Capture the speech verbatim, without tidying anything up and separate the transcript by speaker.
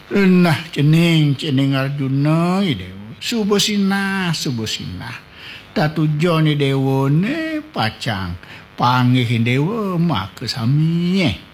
Speaker 1: Nah, cening cening Arjuna Dewa. Subosina, subosina. Tatujone dewone pacang. Panggih dewa maka sami.